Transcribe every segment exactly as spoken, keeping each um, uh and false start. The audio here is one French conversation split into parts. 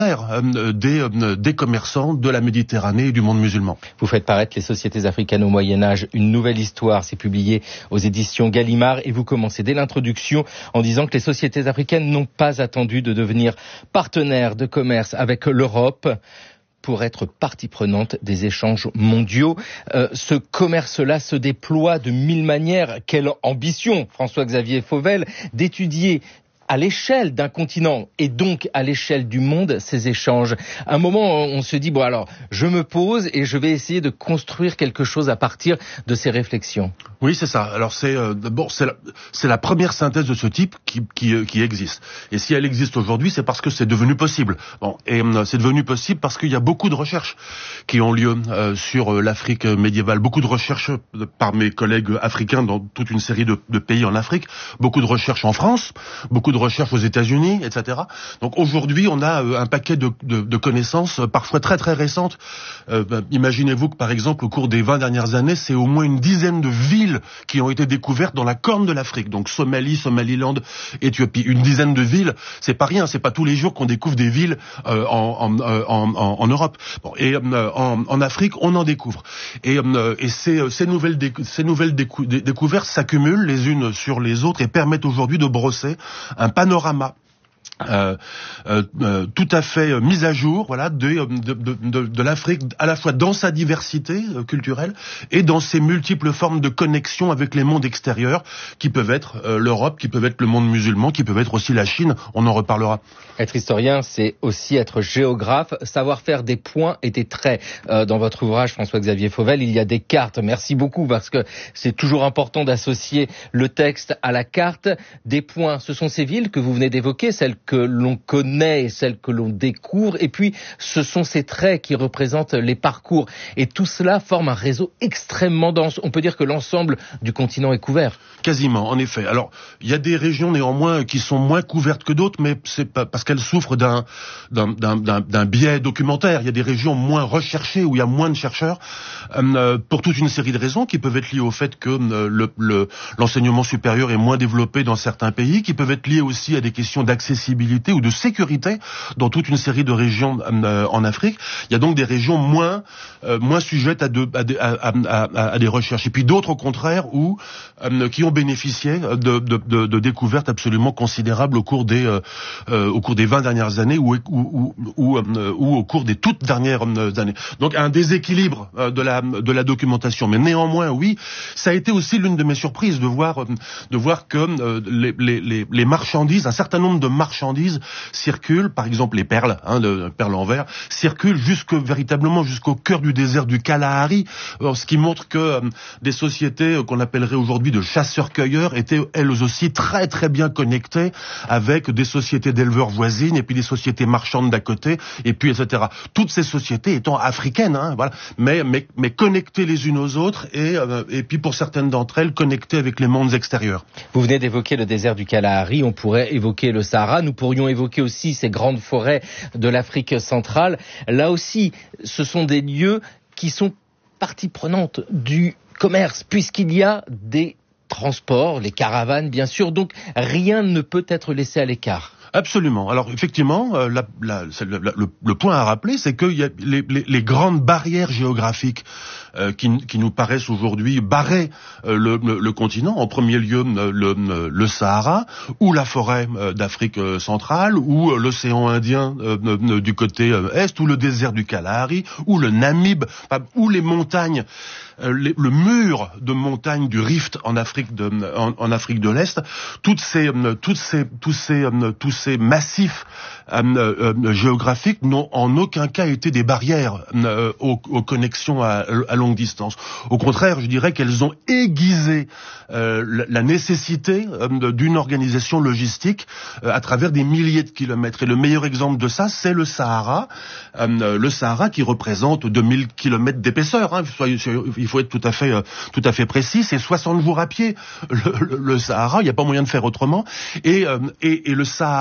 Des, des commerçants de la Méditerranée et du monde musulman. Vous faites paraître Les sociétés africaines au Moyen-Âge, une nouvelle histoire, c'est publié aux éditions Gallimard, et vous commencez dès l'introduction en disant que les sociétés africaines n'ont pas attendu de devenir partenaires de commerce avec l'Europe pour être partie prenante des échanges mondiaux. Euh, ce commerce-là se déploie de mille manières. Quelle ambition, François-Xavier Fauvel, d'étudier à l'échelle d'un continent et donc à l'échelle du monde, ces échanges. À un moment, on se dit, bon alors, je me pose et je vais essayer de construire quelque chose à partir de ces réflexions. Oui, c'est ça. Alors c'est euh, d'abord c'est la, c'est la première synthèse de ce type qui qui, qui existe. Et si elle existe aujourd'hui, c'est parce que c'est devenu possible. Bon, et euh, c'est devenu possible parce qu'il y a beaucoup de recherches qui ont lieu euh, sur euh, l'Afrique médiévale. Beaucoup de recherches euh, par mes collègues africains dans toute une série de, de pays en Afrique. Beaucoup de recherches en France. Beaucoup de recherches aux États-Unis, et cetera. Donc aujourd'hui, on a euh, un paquet de, de, de connaissances, euh, parfois très très récentes. Euh, bah, imaginez-vous que par exemple, au cours des vingt dernières années, c'est au moins une dizaine de villes qui ont été découvertes dans la corne de l'Afrique. Donc Somalie, Somaliland, Éthiopie, une dizaine de villes. C'est pas rien, c'est pas tous les jours qu'on découvre des villes euh, en, en, en, en, en Europe. Bon, et euh, en, en Afrique, on en découvre. Et, euh, et ces, ces nouvelles, décou- ces nouvelles décou- dé- découvertes s'accumulent les unes sur les autres et permettent aujourd'hui de brosser un panorama Euh, euh, euh, tout à fait euh, mise à jour, voilà, de, de, de, de, de l'Afrique, à la fois dans sa diversité euh, culturelle et dans ses multiples formes de connexion avec les mondes extérieurs, qui peuvent être euh, l'Europe, qui peuvent être le monde musulman, qui peuvent être aussi la Chine. On en reparlera. Être historien, c'est aussi être géographe, savoir faire des points et des traits. Euh, dans votre ouvrage, François-Xavier Fauvel, il y a des cartes. Merci beaucoup, parce que c'est toujours important d'associer le texte à la carte. Des points, ce sont ces villes que vous venez d'évoquer, celles que l'on connaît et celles que l'on découvre, et puis ce sont ces traits qui représentent les parcours, et tout cela forme un réseau extrêmement dense. On peut dire que l'ensemble du continent est couvert. Quasiment, en effet. Alors, il y a des régions néanmoins qui sont moins couvertes que d'autres, mais c'est pas parce qu'elles souffrent d'un, d'un, d'un, d'un, d'un biais documentaire. Il y a des régions moins recherchées où il y a moins de chercheurs, euh, pour toute une série de raisons qui peuvent être liées au fait que euh, le, le, l'enseignement supérieur est moins développé dans certains pays, qui peuvent être liées aussi à des questions d'accessibilité ou de sécurité dans toute une série de régions euh, en Afrique. Il y a donc des régions moins euh, moins sujettes à, de, à, de, à, à, à des recherches. Et puis d'autres, au contraire, où euh, qui ont bénéficié de, de, de, de découvertes absolument considérables au cours des euh, euh, au cours des vingt dernières années ou ou, ou, ou, euh, ou au cours des toutes dernières euh, années. Donc un déséquilibre euh, de la de la documentation. Mais néanmoins, oui, ça a été aussi l'une de mes surprises de voir euh, de voir que euh, les, les, les marchandises, un certain nombre de marchandises circulent, par exemple les perles, hein, de, de perles en verre, circulent jusque véritablement jusqu'au cœur du désert du Kalahari, alors, ce qui montre que euh, des sociétés euh, qu'on appellerait aujourd'hui de chasseurs-cueilleurs étaient elles aussi très très bien connectées avec des sociétés d'éleveurs voisines et puis des sociétés marchandes d'à côté et puis et cetera. Toutes ces sociétés étant africaines, hein, voilà, mais mais mais connectées les unes aux autres et euh, et puis pour certaines d'entre elles connectées avec les mondes extérieurs. Vous venez d'évoquer le désert du Kalahari, on pourrait évoquer le Sahara. Nous pourrions évoquer aussi ces grandes forêts de l'Afrique centrale. Là aussi, ce sont des lieux qui sont partie prenante du commerce, puisqu'il y a des transports, les caravanes bien sûr, donc rien ne peut être laissé à l'écart. Absolument. Alors effectivement, euh, la, la, le, le, le point à rappeler, c'est que y a les, les, les grandes barrières géographiques euh, qui, qui nous paraissent aujourd'hui barrer euh, le, le, le continent. En premier lieu, le, le, le Sahara, ou la forêt euh, d'Afrique euh, centrale, ou euh, l'océan Indien euh, du côté euh, est, ou le désert du Kalahari, ou le Namib, ou les montagnes. Le, le mur de montagnes du Rift en Afrique de en, en Afrique de l'Est, toutes ces toutes ces tous ces tous ces massifs euh, euh, géographiques n'ont en aucun cas été des barrières euh, aux, aux connexions à, à longue distance. Au contraire, je dirais qu'elles ont aiguisé euh, la, la nécessité euh, d'une organisation logistique euh, à travers des milliers de kilomètres. Et le meilleur exemple de ça, c'est le Sahara, euh, le Sahara qui représente deux mille kilomètres d'épaisseur. Hein, soyez, il faut être tout à fait, euh, tout à fait précis. C'est soixante jours à pied le, le, le Sahara. Il n'y a pas moyen de faire autrement. Et, euh, et, et le Sahara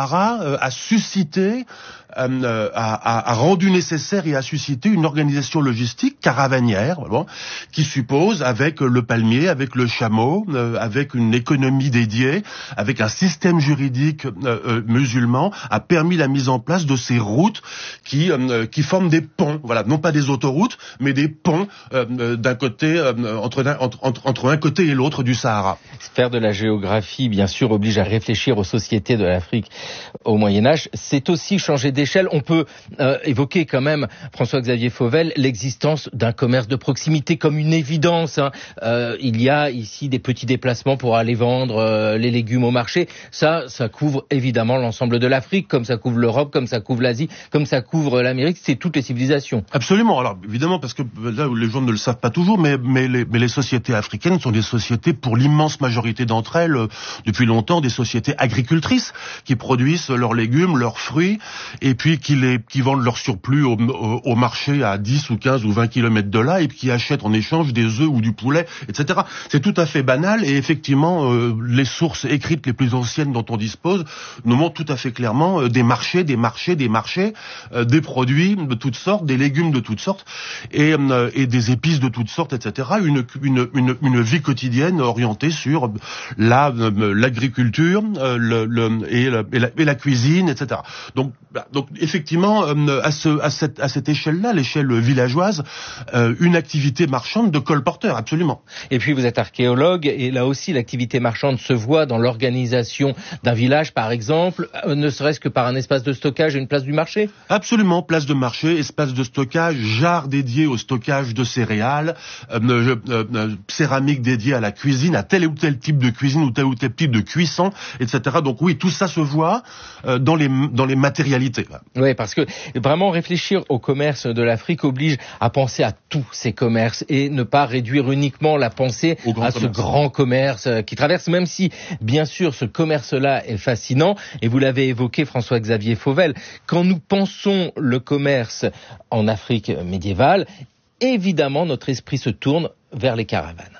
Sahara euh, a suscité, euh, a, a rendu nécessaire et a suscité une organisation logistique caravanière, bon, qui suppose, avec le palmier, avec le chameau, euh, avec une économie dédiée, avec un système juridique euh, euh, musulman, a permis la mise en place de ces routes qui euh, qui forment des ponts, voilà, non pas des autoroutes, mais des ponts euh, d'un côté euh, entre, entre entre entre un côté et l'autre du Sahara. Faire de la géographie, bien sûr, oblige à réfléchir aux sociétés de l'Afrique au Moyen-Âge. C'est aussi changer d'échelle. On peut euh, évoquer quand même, François-Xavier Fauvel, l'existence d'un commerce de proximité comme une évidence. Hein. Euh, il y a ici des petits déplacements pour aller vendre euh, les légumes au marché. Ça, ça couvre évidemment l'ensemble de l'Afrique, comme ça couvre l'Europe, comme ça couvre l'Asie, comme ça couvre l'Amérique. C'est toutes les civilisations. Absolument. Alors évidemment, parce que là, les gens ne le savent pas toujours, mais, mais, les, mais les sociétés africaines sont des sociétés, pour l'immense majorité d'entre elles, euh, depuis longtemps, des sociétés agricultrices qui produisent leurs légumes, leurs fruits, et puis qui les qui vendent leur surplus au, au, au marché à dix ou quinze ou vingt kilomètres de là, et puis qui achètent en échange des œufs ou du poulet, et cetera. C'est tout à fait banal, et effectivement, euh, les sources écrites les plus anciennes dont on dispose nous montrent tout à fait clairement euh, des marchés, des marchés, des marchés, euh, des produits de toutes sortes, des légumes de toutes sortes, et, euh, et des épices de toutes sortes, et cetera. Une, une, une, une vie quotidienne orientée sur la, euh, l'agriculture euh, le, le, et, le, et, la, et la cuisine, et cetera. Donc, bah, donc effectivement, euh, à, ce, à, cette, à cette échelle-là, l'échelle villageoise, euh, une activité marchande de colporteur, absolument. Et puis vous êtes archéologue, et là aussi l'activité marchande se voit dans l'organisation d'un village, par exemple, euh, ne serait-ce que par un espace de stockage et une place du marché. Absolument, place de marché, espace de stockage, jarre dédié au stockage de céréales, euh, euh, euh, céramique dédiée à la cuisine, à tel ou tel type de cuisine ou tel ou tel type de cuisson, et cetera. Donc oui, tout ça se voit euh, dans les dans les matérialités. Oui, parce que vraiment réfléchir au commerce de l'Afrique oblige à penser à tous ces commerces et ne pas réduire uniquement la pensée à commerce. Ce grand commerce qui traverse, même si bien sûr ce commerce-là est fascinant. Et vous l'avez évoqué, François-Xavier Fauvel, quand nous pensons le commerce en Afrique médiévale, évidemment notre esprit se tourne vers les caravanes.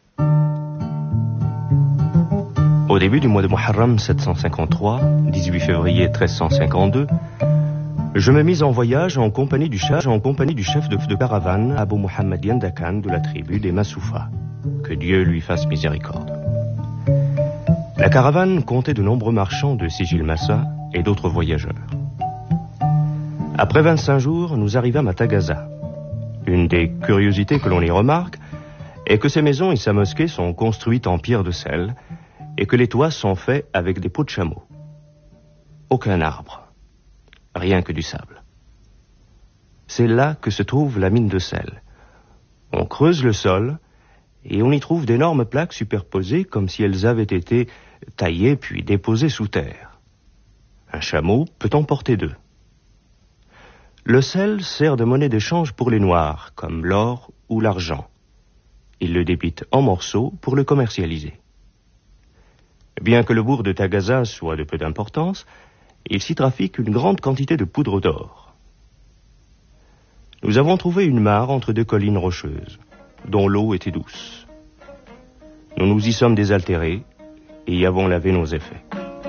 Au début du mois de Muharram sept cent cinquante-trois, dix-huit février treize cent cinquante-deux, je me mis en voyage en compagnie du chef, en compagnie du chef de, de caravane, Abou Mohammed Yandakan, de la tribu des Massoufa. Que Dieu lui fasse miséricorde. La caravane comptait de nombreux marchands de Sigil Massa et d'autres voyageurs. Après vingt-cinq jours, nous arrivâmes à Tagaza. Une des curiosités que l'on y remarque est que ces maisons et sa mosquée sont construites en pierre de sel et que les toits sont faits avec des peaux de chameau. Aucun arbre, rien que du sable. C'est là que se trouve la mine de sel. On creuse le sol et on y trouve d'énormes plaques superposées comme si elles avaient été taillées puis déposées sous terre. Un chameau peut en porter deux. Le sel sert de monnaie d'échange pour les noirs, comme l'or ou l'argent. Ils le débitent en morceaux pour le commercialiser. Bien que le bourg de Tagaza soit de peu d'importance, il s'y trafique une grande quantité de poudre d'or. Nous avons trouvé une mare entre deux collines rocheuses, dont l'eau était douce. Nous nous y sommes désaltérés et y avons lavé nos effets.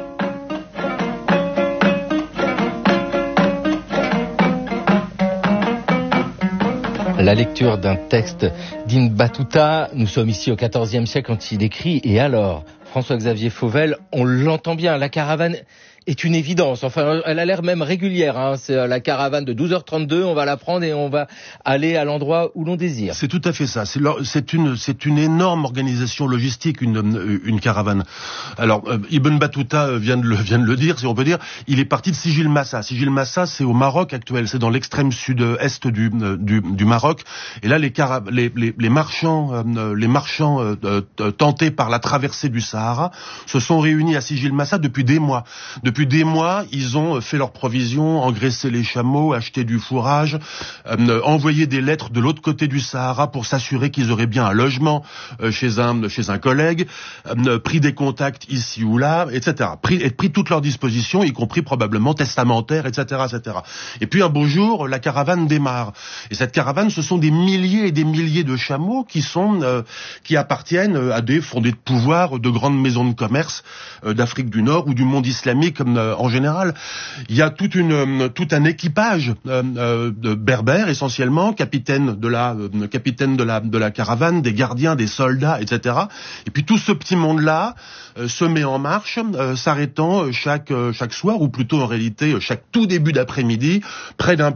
La lecture d'un texte d'Ibn Battuta. Nous sommes ici au quatorzième siècle quand il écrit. Et alors, François-Xavier Fauvel, on l'entend bien, la caravane est une évidence. Enfin, elle a l'air même régulière. Hein. C'est la caravane de douze heures trente-deux, on va la prendre et on va aller à l'endroit où l'on désire. C'est tout à fait ça. C'est, c'est une, c'est une énorme organisation logistique, une, une caravane. Alors, euh, Ibn Battuta vient de, le, vient de le dire, si on peut dire. Il est parti de Sigil Massa. Sigil Massa, c'est au Maroc actuel. C'est dans l'extrême sud-est du, du, du Maroc. Et là, les, cara- les, les, les marchands, euh, les marchands euh, euh, tentés par la traversée du Sahara se sont réunis à Sigil Massa depuis des mois. Depuis Depuis des mois, ils ont fait leurs provisions, engraissé les chameaux, acheté du fourrage, euh, envoyé des lettres de l'autre côté du Sahara pour s'assurer qu'ils auraient bien un logement euh, chez un chez un collègue, euh, pris des contacts ici ou là, et cetera. Pris, et pris toutes leurs dispositions, y compris probablement testamentaires, et cetera, et cetera. Et puis un beau jour, la caravane démarre. Et cette caravane, ce sont des milliers et des milliers de chameaux qui sont euh, qui appartiennent à des fondés de pouvoir de grandes maisons de commerce euh, d'Afrique du Nord ou du monde islamique euh, en général. Il y a toute une, euh, tout un équipage euh, euh, de berbères essentiellement, capitaine de la, euh, capitaine de la, de la caravane, des gardiens, des soldats, et cetera. Et puis tout ce petit monde-là euh, se met en marche, euh, s'arrêtant chaque, euh, chaque soir, ou plutôt en réalité chaque tout début d'après-midi, près d'un